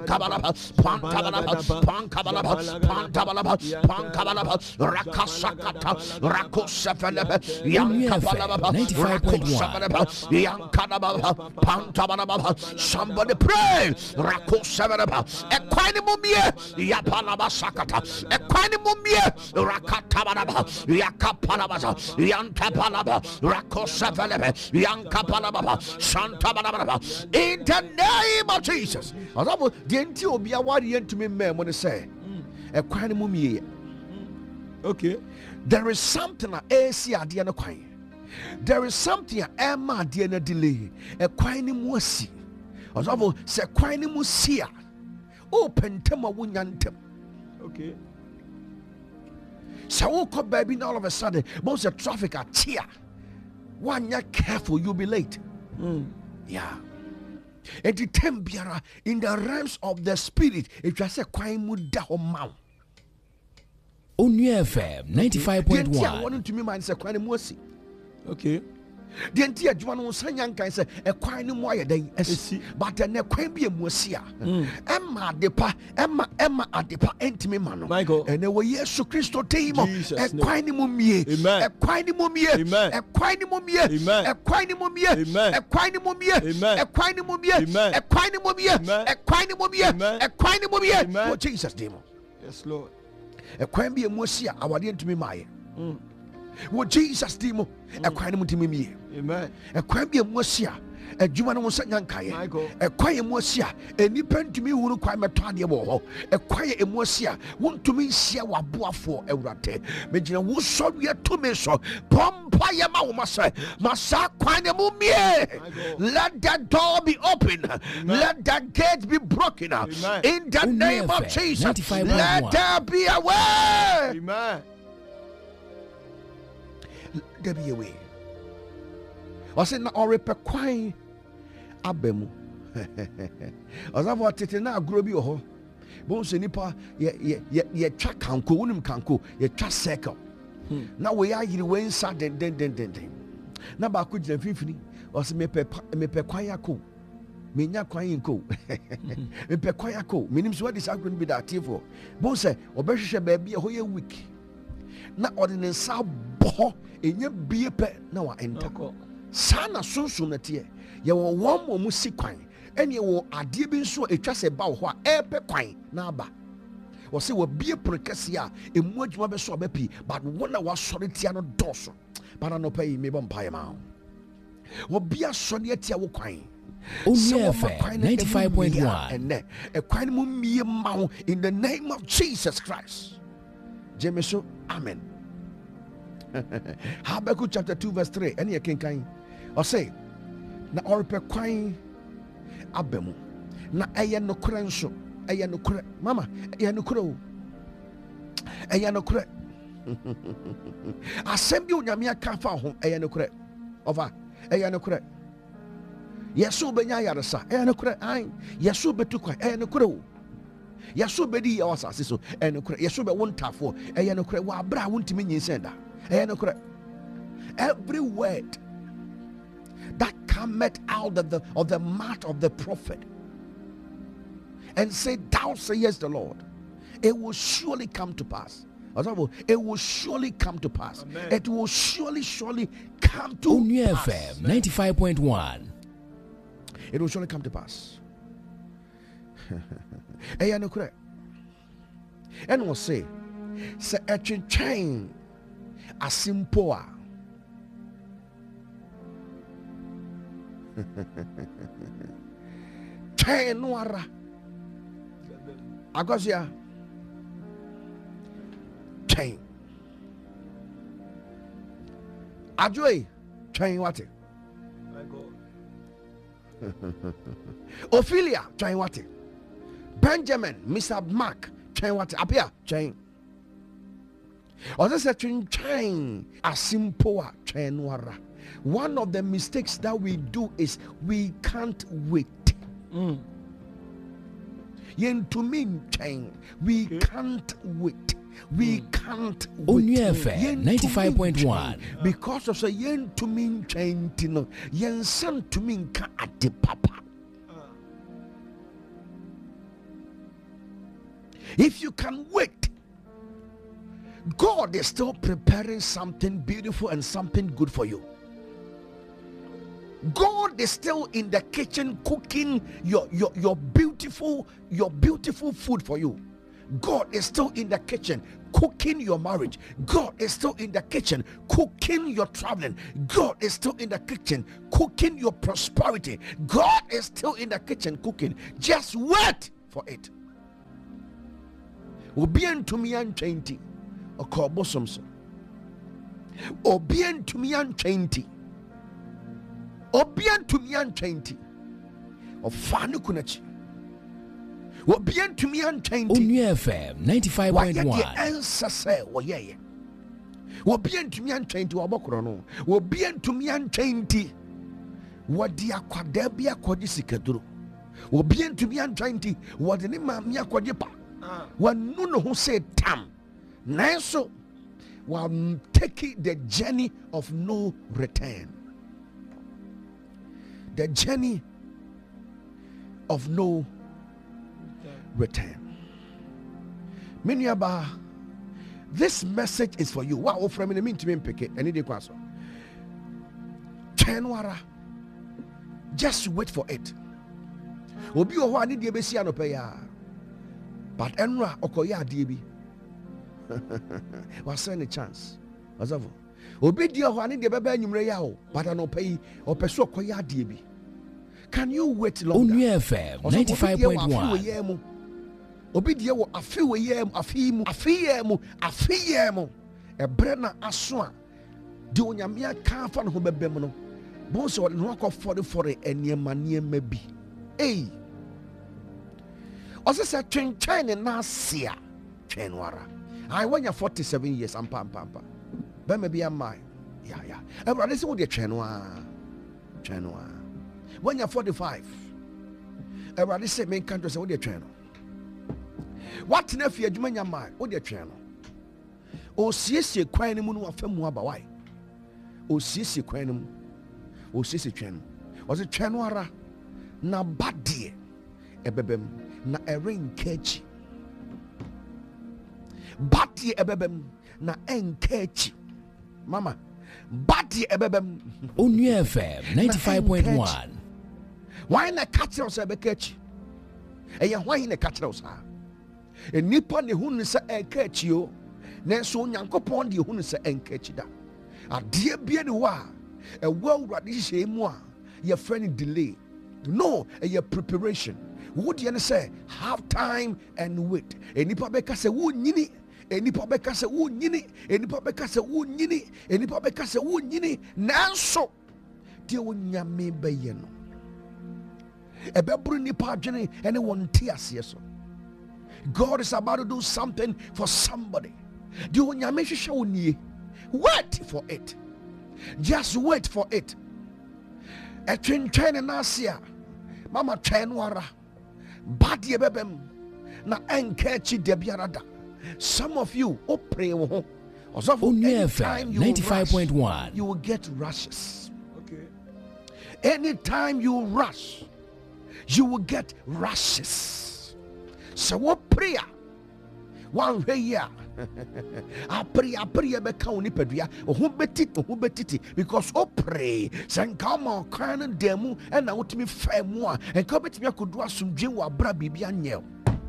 Pankabalaba, Pankabalaba, Pankabalaba, Pankabalaba, Pankabalaba, Rakasakata, Rakosafelebe, Yankabalaba, Rakosafelebe, Yankanababa, Pantabalaba. Somebody pray. Rakosafelebe, Equanimumie, Yapalaba Sakata, Equanimumie, Rakatabalaba, Yakapalaba, Yantapalaba, Rakosafelebe, Yankapalaba, Santabalaba. In the name of Jesus. Okay. There is something there is something Emma Diana delay. A quine musi. Although se quine musia. Open tema wunyantem. Okay. So baby all of a sudden most of traffic are cheer. One you're careful, you'll be late. Yeah. And the tembiara in the realms of the spirit, it just a quine muda or mount. Only FM 95.1. I wanted to me mind say quine musi. Okay. The entire Juan Sanyan can say a quine moya day, but then a quine be a musia. Emma depa, Emma adepa entime mano. Michael, and there were yes, Christo Timo, a quine mumie, a quine mumie, a quine mumie, a quine mumie, a quine mumie, a quine mumie, a quine mumie, a quine mumie, a quine mumie. Oh, Jesus, demo. Yes, Lord. A quine be a musia, our dear to me, my. What Jesus demo, a quine mumie. Amen. A quine be a musia. A Jumano Sanyankaya, a quiet mosia, a nipen to me who quite matania war, a quiet emosia, want to me see our boa for a rate. Major who saw you to me so, Pompaya Massa, Massa Quine Mumie. Let that door be open, let that gate be broken up in the name of Jesus. Let there be a way. Amen. There be a way. I said, now, or quine abemu. Ozavo tete na agro bi oho. Bon se nipa ye twa kanko wonim kanko ye twa circle. Na we ayiri we nsa den. Na ba ko gina fifini. O se mepe kwan yakọ. Menya kwan nko. Mepe kwan yakọ. Minim so what is agro bi da tifo. Bon se obehwehwe ba bia ho ye week. Na ordinance sa bo enye bie pe na wa enter. Sana sunsun na tie. Ye wo won mo musi kwan ene wo ade bi nso etwa se ba wo ho a epe kwan na aba wo se wo bie prekase a emu adwuma be so obapi but wona wa sori tia no doso para no pay me bom pae ma wo bia sori tia wo kwan Only FM 95.1 and a kwan mu mie ma in the name of Jesus Christ. Jemeso amen. Habakkuk chapter 2 verse 3 ene ye kenkan or say na orpe kwan abemu na eye no kure nso eye no kure mama eye no kure o eye no kure asem bi onyame aka fa ho eye no kure over eye no kure yeso benya yaresa eye no kure an yeso betu kwa eye no kure o yeso bedi ya wasase so eye no kure yeso be wontafo eye no kure wa bra wontimi nyinsenda eye no kure. Every word that cometh out of the mouth of the prophet and say, thou sayest the Lord, it will surely come to pass. It will surely come to pass. Amen. It will surely come to Only pass. FM 95.1. It will surely come to pass. And will say a chain a simple. Chain noara agosia chain ajoy chain what Ophelia chain what Benjamin Mr. Mark chain what appear chain or this a chain a simple chain noara. One of the mistakes that we do is we can't wait. We can't wait. We can't wait. Only FM 95.1. Because of the yen to mean chain tino yen san to mean ka ate papa. If you can wait, God is still preparing something beautiful and something good for you. God is still in the kitchen cooking your beautiful food for you. God is still in the kitchen cooking your marriage. God is still in the kitchen cooking your traveling. God is still in the kitchen cooking your prosperity. God is still in the kitchen cooking. Just wait for it. Obien to me and 20 or call bosomso. Obien to me and 20. Obien to me and 20 or Fanu Kunachi. Obien to me and 20 Only FM 95.1. answer say, oh yeah. Obien to me and 20 or Bokrono. Obien to me and 20 what the aquadebia quadrisikadro. Obien to me and 20 what the name of Mia Quadipa. One no who said tam. Nanso while taking the journey of no return. The journey of no return. Minyaba, this message is for you. Wow, from the mean to me pick it. Any day kwaso. Chenwara. Just wait for it. Obi o ho ani de besi anope ya. But enra okoya adie was any chance. Wasavo. Obi di o ho ani de beba anwumre ya o. But anope yi opeso okoya adie bi. Can you wait longer? Only FM 95.1. Obi die wo afi we yam ebre na aso a de onyame aka fa no ho bebem no bo so no akọ fore eniema bi ose se twenchen na asia twenwara I when you 47 years am pam be me bi am ya everybody say wo de twenwa when you're 45 everybody say me can't say wo de twenwa. What na fi adwuma nyama o de twen no o siesie kwan ne mu no afa mu aba why o siesie kwan ne mu o siesie twen o se twen no ara na bade ebebem na erenkachi bade ebebem na enkachi mama bade ebebem Only FM 95.1. why na catch us ebekachi eya why na catch us enipa ne hunu se enkachi o nanso onyankopon de hunu se enkachi da ade bia ne wa ewa urade hye mu a your friend delay no a preparation would you say have time and wait enipa beka se wonyini enipa beka se wonyini enipa beka se wonyini enipa beka se wonyini nanso de onyame beye no ebebru nipa adwene ene wonte ase so. God is about to do something for somebody. Wait for it. Just wait for it. A twin and Asia. Mama Chenwara. Badi bebem. Na enkechi debiarada. Some of you pray. Only FM 95.1. You will get rushes. Okay. Anytime you rush, you will get rushes. So what prayer? One way here. I pray be count nipadua. Who betiti because pray. Sen come on kind demu and I want me fair more and come bet me I could do some dream wa bra bibia nyel.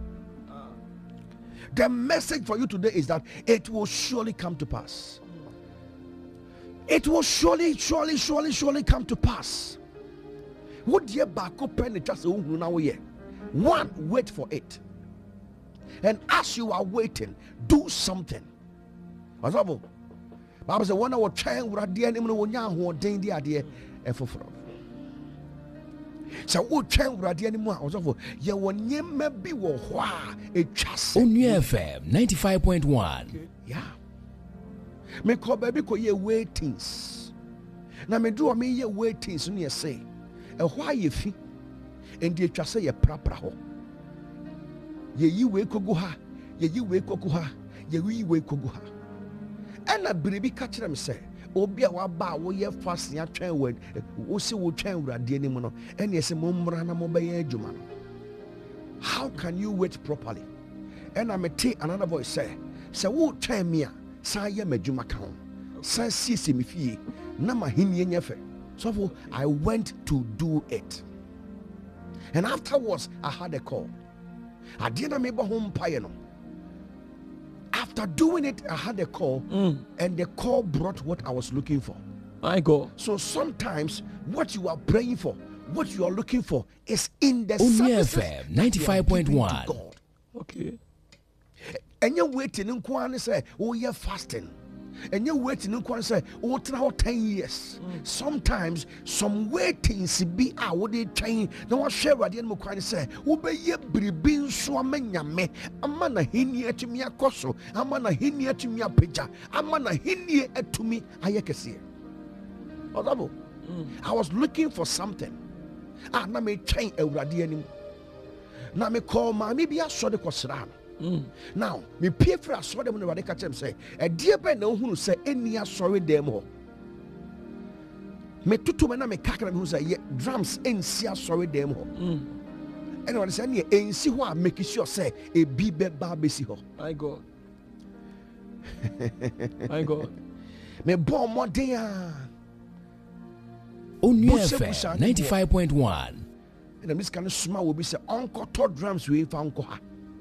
The message for you today is that it will surely come to pass. It will surely come to pass. Would ye back up pen just now here? One, wait for it. And as you are waiting, do something. Bible says, when I was trying with the enemy, when you are doing the idea, so what trying with the enemy, also, you will never be a chance. Only FM 95.1. Yeah. Me call baby ko ye waitings. Na me do me ye waitings no ye say. E why ye fi? And ye twa say ye prapra ho. Ye yi we kogu ha, ye yi we kogu ha, ye yi we kogu ha. And na biribi ka kire me say, obi a wa ba wo ye fast ya twen word, wo se wo twen urade ani mu no, and ye se mo mmra na mo be ye adwuma no. How can you wait properly? And I take another voice say wo try me a sa ye madwuma ka ho sa siesie me fie na ma henie nyefe. So I went to do it. And afterwards I had a call. I didn't remember home payano. After doing it, I had a call, and the call brought what I was looking for. My God. So sometimes what you are praying for, what you are looking for, is in the Only services FM that you are giving to 95.1. God. Okay. And you're waiting in Kwan say, oh, you're fasting. And you're waiting in Kwan say, oh, now 10 years. Sometimes some waitings be out what they train. Now I share what the end Kwan say, obey ye bribin so amenya me. Amana hinia to me a koso. Amana hinia to me a picture. Amana hinia to me ayekesi. I was looking for something. Na me train ewrade anim. Na me call ma me bia so de kosra. Now, me pay for a sword when they catch him say, a dear Ben who say any sorry demo. Me tutu mena me kakra who say drums in sia sorry demo. And what say any in see what make sure say a bibe babesi ho. My God. My God. Me bon more day. Only FM 95.1. And this kind of smile will be say uncle to drums we found ko ha.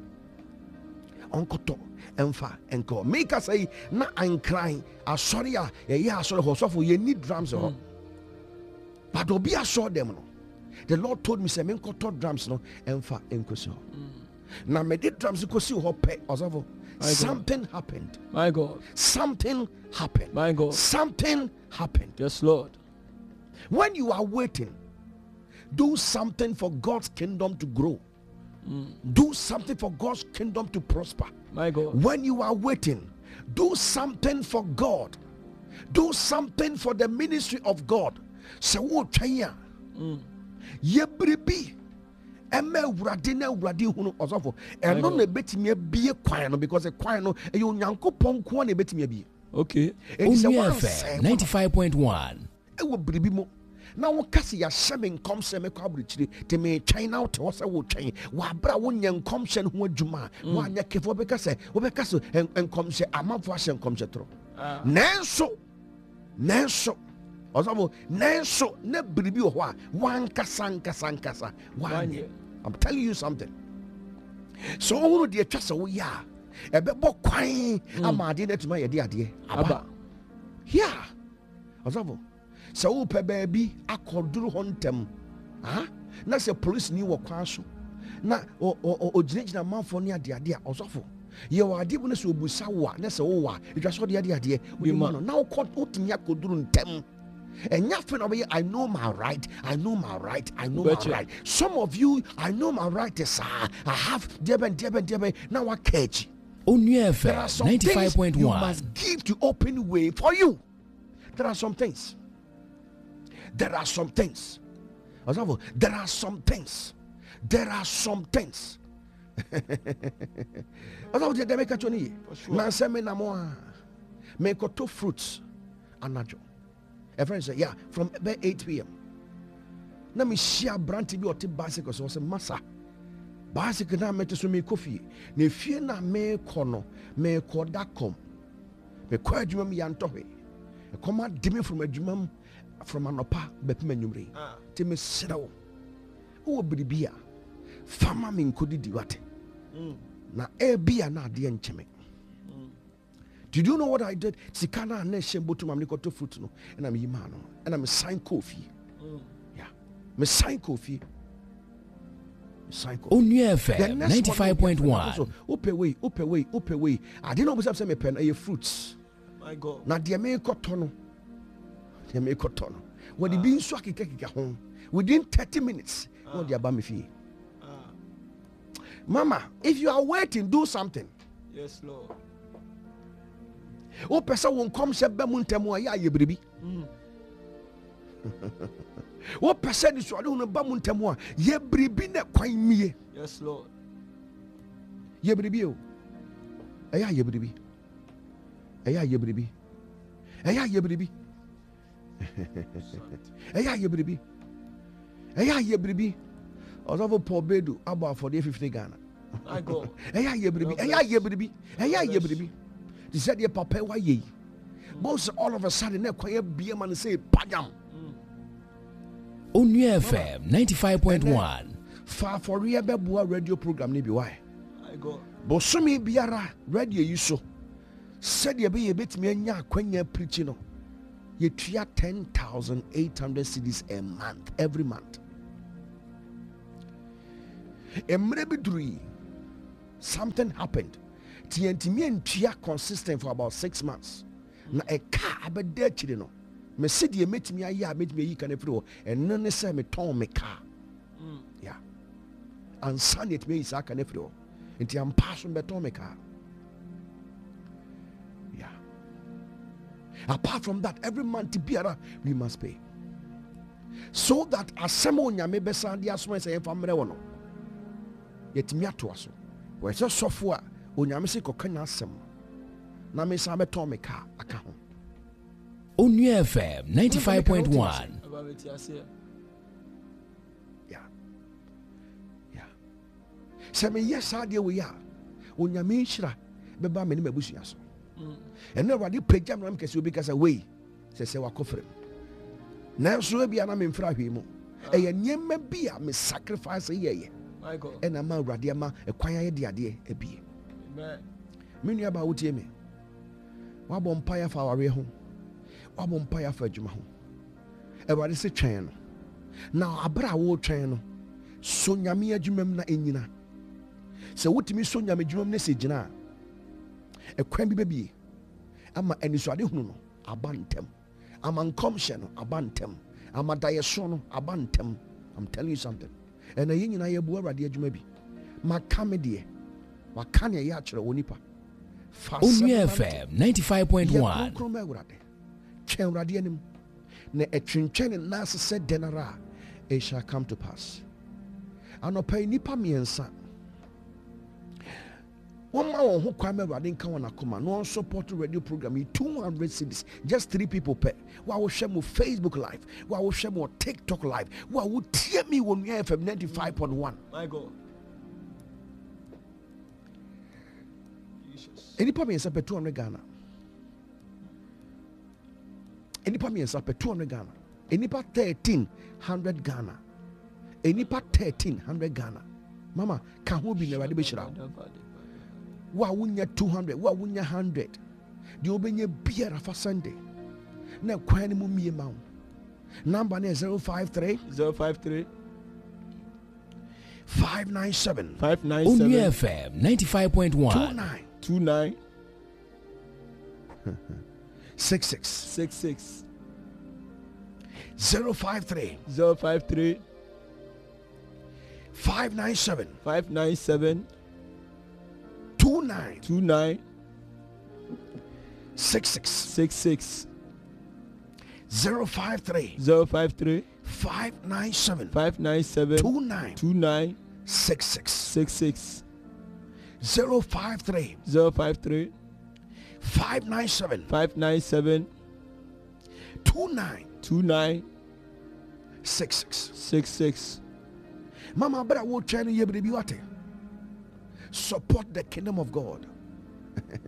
Uncle Emfa Enko. Make us say, na I'm crying. Sorry, yeah, sorry, for you need drums. But don't be assured them. No. The Lord told me, say, Menko to drums, no, Emfa Enko. Now, me did drums because you hope, something happened. My God. Something happened. My God. Something happened. Yes, Lord. When you are waiting, do something for God's kingdom to grow. Do something for God's kingdom to prosper. My God. When you are waiting, do something for God. Do something for the ministry of God. So what chaya? Ye bribi. Eme urade na urade hunu osofo. Eno na betimi abie kwan no because the kwan no e Onyankopon ko na betimi abie. Okay. Only FM 95.1. E wo bribi mo. Now what kasi ya shamin come se me kwa brichiri te me train out to wasa wo train wa bra wo nyen come she ho adwuma wa nya kefo be kase wo be kase en come she amafo ashe come she tro nenso osavo nenso na bribi ho a wan kasa wan. I'm telling you something. So who de atwa wo ya e be bo kwan amade na tuma ye de ade aba yeah osavo. So upe baby akoduru hontem na se police ni wo kwan so na o jinejina manfo ni ade osofo ye wa ade bu na se obusa wo na se wo wa etwa so de ade we man na wo otimi akoduru ntem enya fe na be I know my right. Some of you I know my right is I have deben now I catch. Only FM 95.1. You must give to open way for you. There are some things. There are some things. I said, they make a journey. Man, say me na mo. Me ko two fruits. Anajo. A friend said, yeah, from about 8 p.m. Na me share branti bi oti bicycle so say massa. Bicycle na me to so me coffee. Ne fie na me kono. Me ko dakom. Me ko adwuma me yantohe. E koma dimi from adwuma from anopa bepima nwumre te me serew wo bribia fama me nkodi diwate na ebia na ade encheme. Did you know what I did? Sikana na shembotu mamni koto fruit no and I'm yimano and I'm sign coffee. Yeah. Me sign coffee. Only FM 95.1. So ope way. I didn't know say me pen a fruits. My God. Na de me kotono. They make a ton. When the being so home within 30 minutes, no, they are fee. Mama, if you are waiting, do something. Yes, Lord. Oh, person won't come say Bamuntemo, ya ye baby. What person is one Bamuntemo, ye baby, quite me. Yes, Lord. Ye baby, aya ye baby. Aya ye baby. Aya ye baby. Eya ye bribi. Osofo Paul Bedu about for the 50 Ghana. My God. Eya ye biribi. Eya ye biribi. Eya ye biribi. They said your papa why ye. Most all of a sudden na kwaya bia man say pajam. Onua FM 95.1. Fa for real beboa radio program ni bi why. My God. Bosomi biara radio yi so. Said ye be ye betimi anya akwanya preaching no. Ye tua 10,800 cedis a month every month. Something happened. TNT and Tia consistent for about 6 months. Na a car abede chiri no. Me said ye met me a year, met me a can every and none say me ton me car. Yeah. And son it me is a can every and I'm passing beton me car. Yeah. Apart from that, every month we must pay. So that asemonya me besan dia so say famre wono. Yetimi ato aso. We say sofo a onyame se kokanya asem. Na me sa beton me car aka ho. Onua FM 95.1. Yeah. Yeah. Say me yes ade we ya. Onyame nhira beba me ne mabusua so. And nobody pejam ram kese obi kasa we. Say wakofrem. Na so bia na me mfra hwe mu. Eye nyema bia me sacrifice ye. My God. And I'm a radiama, a quiet dear, a bee. Many about me. What bumpire for our home? What bumpire for Juma home? Everybody say channel. Now, a bra will channel. Sonya me a jumna inina. So, what to me, Sonya me jum message na a cranby baby. I'm any swadi huno, a bantem. I'm uncomssion, a bantem. I'm a diason, a bantem. I'm telling you something. And a yin I abu radia jumebi. My comedy. Wakanya yachra wonipa. Onua FM 95.1. Chen radianim. Ne a chinchen and nasa said denara. It shall come to pass. Anopa nipa miensa. One man who kwame radin kawana kuma no support radio program 200 cities, just 3 people per. Wa wo share mo Facebook live, wa wo share mo TikTok live, wa wo tie me on FM 95.1. My God. Jesus. Enipa me nsa pe 200 Ghana. Enipa me nsa pe 200 Ghana. Enipa 1300 Ghana. Enipa 1300 Ghana. Mama, kan ho bi na wade be shira. Wa wunya 200, wa wunya 100. The obenye biara for Sunday. Na kwan mu mie ma. Number na 053 053 597 Onua FM 95.1. 29 66 66 053 053 597 597 29 66 66 053 053 597 597 29 66 66 053 053 597 597 29 66 66. Mama, but I will try to be what? Support the kingdom of God.